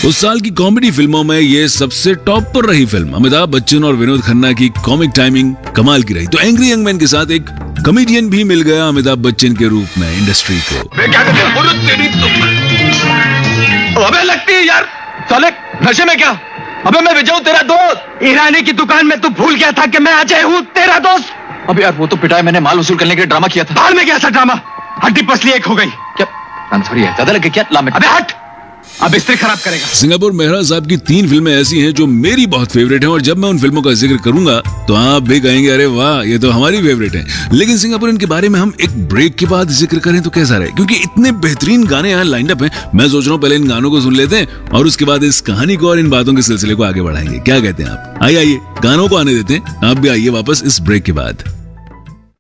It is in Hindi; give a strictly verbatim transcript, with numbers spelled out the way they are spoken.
उस साल की कॉमेडी फिल्मों में ये सबसे टॉप पर रही फिल्म। अमिताभ बच्चन और विनोद खन्ना की कॉमिक टाइमिंग कमाल की रही। तो एंग्री यंग मैन के साथ एक कॉमेडियन भी मिल गया अमिताभ बच्चन के रूप में इंडस्ट्री को। अबे लगती है यार, साले नशे में क्या? अबे मैं विजय हूँ, तेरा दोस्त। ईरानी की दुकान में तू भूल गया था कि मैं अजय हूँ, तेरा दोस्त। अबे यार वो तो पिटाई, मैंने माल वसूल करने के लिए ड्रामा किया था। बाल में क्या सा ड्रामा? हड्डी पसली एक हो गई क्या? सॉरी है, ज्यादा लगे क्या? लामे अबे हट, अब इस्त्री खराब करेगा। सिंगापुर मेहरा साहब की तीन फिल्में ऐसी हैं जो मेरी बहुत फेवरेट हैं और जब मैं उन फिल्मों का जिक्र करूंगा तो आप भी कहेंगे अरे वाह ये तो हमारी फेवरेट हैं। लेकिन सिंगापुर इनके बारे में हम एक ब्रेक के बाद जिक्र करें तो कैसा रहे, क्योंकि इतने बेहतरीन गाने यहाँ लाइंड अप हैं। मैं सोच रहा हूँ पहले इन गानों को सुन लेते हैं और उसके बाद इस कहानी को और इन बातों के सिलसिले को आगे बढ़ाएंगे। क्या कहते हैं आप? आइए आइए गानों को आने देते हैं, आप भी आइए वापस इस ब्रेक के बाद।